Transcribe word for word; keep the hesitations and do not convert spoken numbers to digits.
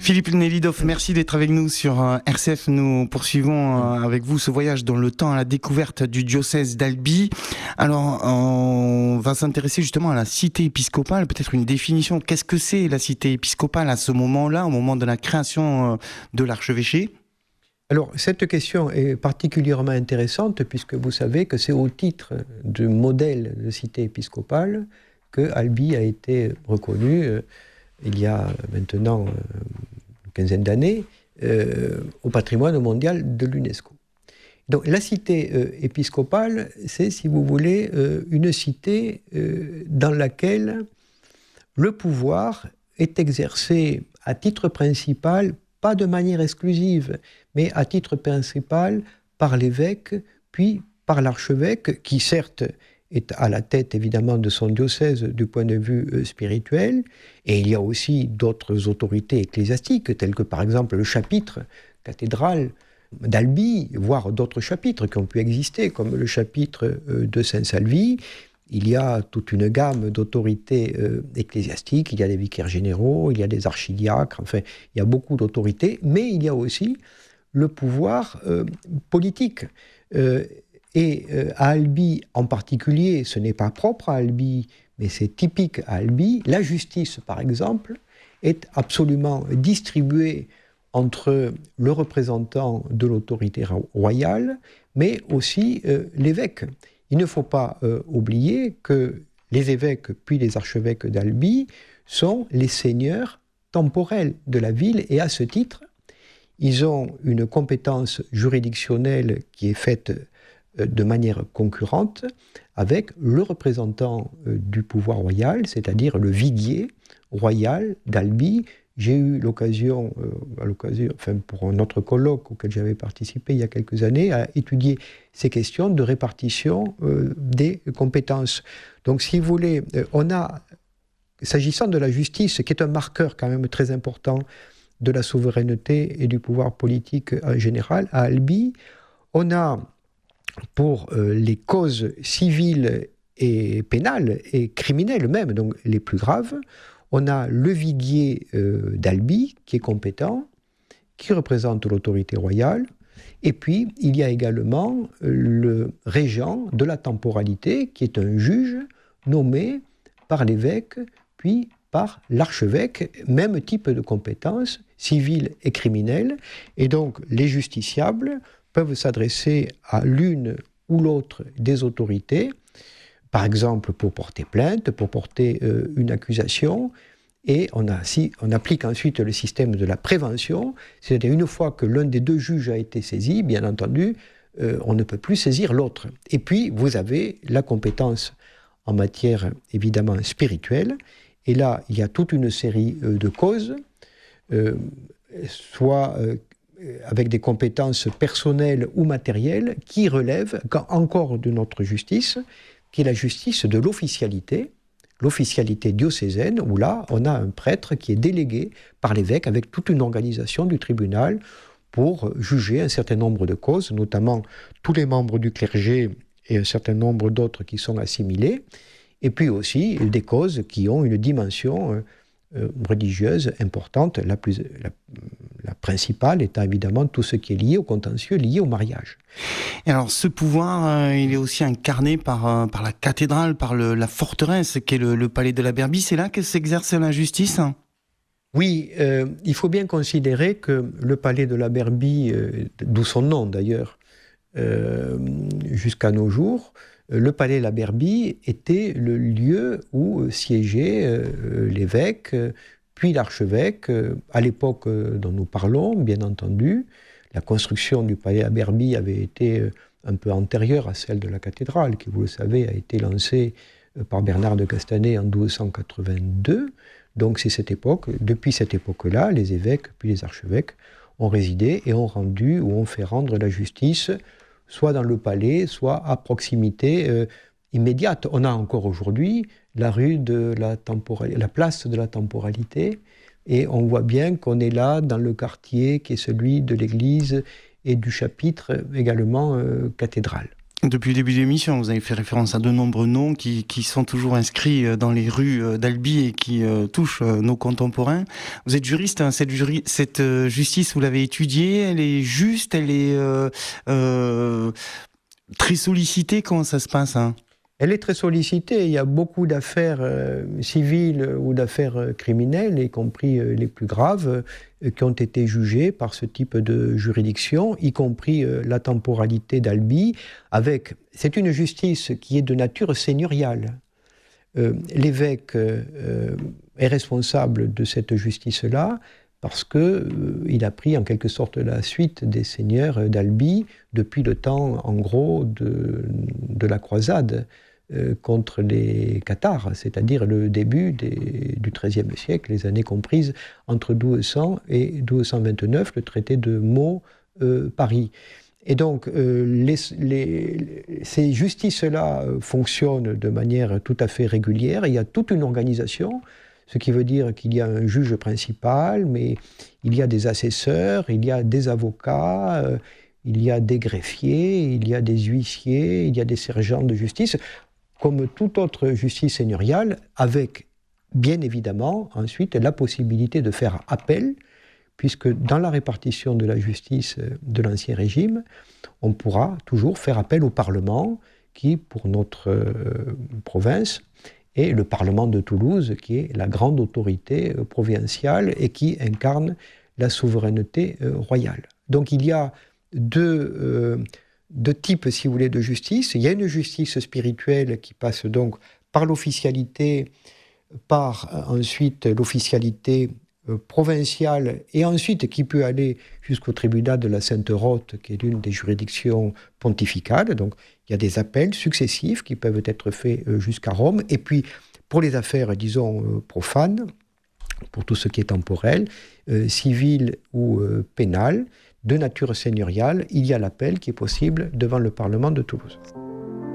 Philippe Nelidoff, merci d'être avec nous sur R C F. Nous poursuivons avec vous ce voyage dans le temps à la découverte du diocèse d'Albi. Alors, on va s'intéresser justement à la cité épiscopale, peut-être une définition. Qu'est-ce que c'est la cité épiscopale à ce moment-là, au moment de la création de l'archevêché ? Alors, cette question est particulièrement intéressante puisque vous savez que c'est au titre du modèle de cité épiscopale que Albi a été reconnu euh, il y a maintenant euh, une quinzaine d'années euh, au patrimoine mondial de l'UNESCO. Donc, la cité euh, épiscopale, c'est, si vous voulez, euh, une cité euh, dans laquelle le pouvoir est exercé à titre principal, pas de manière exclusive, mais à titre principal par l'évêque, puis par l'archevêque, qui certes est à la tête évidemment de son diocèse du point de vue euh, spirituel, et il y a aussi d'autres autorités ecclésiastiques, telles que par exemple le chapitre cathédral d'Albi, voire d'autres chapitres qui ont pu exister, comme le chapitre euh, de Saint-Salvi. Il y a toute une gamme d'autorités euh, ecclésiastiques, il y a des vicaires généraux, il y a des archidiacres, enfin, il y a beaucoup d'autorités, mais il y a aussi le pouvoir euh, politique. Euh, et euh, à Albi en particulier, ce n'est pas propre à Albi, mais c'est typique à Albi, la justice, par exemple, est absolument distribuée entre le représentant de l'autorité royale, mais aussi euh, l'évêque. Il ne faut pas euh, oublier que les évêques puis les archevêques d'Albi sont les seigneurs temporels de la ville et à ce titre, ils ont une compétence juridictionnelle qui est faite euh, de manière concurrente avec le représentant euh, du pouvoir royal, c'est-à-dire le viguier royal d'Albi. J'ai eu l'occasion, euh, à l'occasion, enfin pour un autre colloque auquel j'avais participé il y a quelques années, à étudier ces questions de répartition euh, des compétences. Donc, si vous voulez, euh, on a, s'agissant de la justice, qui est un marqueur quand même très important de la souveraineté et du pouvoir politique en général, à Albi, on a pour euh, les causes civiles et pénales et criminelles même, donc les plus graves, on a le viguier euh, d'Albi, qui est compétent, qui représente l'autorité royale, et puis il y a également euh, le régent de la temporalité, qui est un juge nommé par l'évêque, puis par l'archevêque, même type de compétences, civiles et criminelles, et donc les justiciables peuvent s'adresser à l'une ou l'autre des autorités, par exemple pour porter plainte, pour porter euh, une accusation, et on, a, si, on applique ensuite le système de la prévention, c'est-à-dire une fois que l'un des deux juges a été saisi, bien entendu, euh, on ne peut plus saisir l'autre. Et puis, vous avez la compétence en matière, évidemment, spirituelle, et là, il y a toute une série euh, de causes, euh, soit euh, avec des compétences personnelles ou matérielles, qui relèvent encore de notre justice, qui est la justice de l'officialité, l'officialité diocésaine, où là, on a un prêtre qui est délégué par l'évêque avec toute une organisation du tribunal pour juger un certain nombre de causes, notamment tous les membres du clergé et un certain nombre d'autres qui sont assimilés, et puis aussi des causes qui ont une dimension euh, religieuse importante, la, plus, la, la principale étant évidemment tout ce qui est lié au contentieux, lié au mariage. Et alors ce pouvoir, euh, il est aussi incarné par, euh, par la cathédrale, par le, la forteresse qui est le, le palais de la Berbie. C'est là que s'exerce la justice ? Oui, euh, il faut bien considérer que le palais de la Berbie, euh, d'où son nom d'ailleurs, euh, jusqu'à nos jours, le palais de la Berbie était le lieu où siégeait euh, l'évêque, puis l'archevêque. À l'époque dont nous parlons, bien entendu, la construction du palais de la Berbie avait été un peu antérieure à celle de la cathédrale, qui, vous le savez, a été lancée par Bernard de Castanet en douze cent quatre-vingt-deux. Donc c'est cette époque, depuis cette époque-là, les évêques puis les archevêques ont résidé et ont rendu ou ont fait rendre la justice soit dans le palais, soit à proximité euh, immédiate. On a encore aujourd'hui la rue de la temporalité, la place de la temporalité, et on voit bien qu'on est là dans le quartier qui est celui de l'église et du chapitre également euh, cathédrale. Depuis le début de l'émission, vous avez fait référence à de nombreux noms qui, qui sont toujours inscrits dans les rues d'Albi et qui euh, touchent nos contemporains. Vous êtes juriste, hein, cette, juri- cette euh, justice, vous l'avez étudiée, elle est juste, elle est euh, euh, très sollicitée, comment ça se passe, hein? Elle est très sollicitée. Il y a beaucoup d'affaires euh, civiles ou d'affaires euh, criminelles, y compris euh, les plus graves, euh, qui ont été jugées par ce type de juridiction, y compris euh, la temporalité d'Albi. Avec, c'est une justice qui est de nature seigneuriale. Euh, l'évêque euh, est responsable de cette justice-là parce qu'il euh, a pris en quelque sorte la suite des seigneurs d'Albi depuis le temps, en gros, de, de la croisade euh, contre les Cathares, c'est-à-dire le début des, du treizième siècle, les années comprises entre douze cents et douze cent vingt-neuf, le traité de Meaux-Paris. Et donc, euh, les, les, ces justices-là fonctionnent de manière tout à fait régulière. Il y a toute une organisation, ce qui veut dire qu'il y a un juge principal, mais il y a des assesseurs, il y a des avocats, euh, il y a des greffiers, il y a des huissiers, il y a des sergents de justice, comme toute autre justice seigneuriale, avec, bien évidemment, ensuite, la possibilité de faire appel, puisque dans la répartition de la justice de l'Ancien Régime, on pourra toujours faire appel au Parlement, qui, pour notre euh, province, est le Parlement de Toulouse, qui est la grande autorité euh, provinciale et qui incarne la souveraineté euh, royale. Donc il y a deux, euh, deux types, si vous voulez, de justice. Il y a une justice spirituelle qui passe donc par l'officialité, par euh, ensuite l'officialité provinciale, et ensuite qui peut aller jusqu'au tribunal de la Sainte-Rote, qui est l'une des juridictions pontificales. Donc il y a des appels successifs qui peuvent être faits jusqu'à Rome. Et puis pour les affaires, disons, profanes, pour tout ce qui est temporel, euh, civil ou euh, pénal, de nature seigneuriale, il y a l'appel qui est possible devant le Parlement de Toulouse.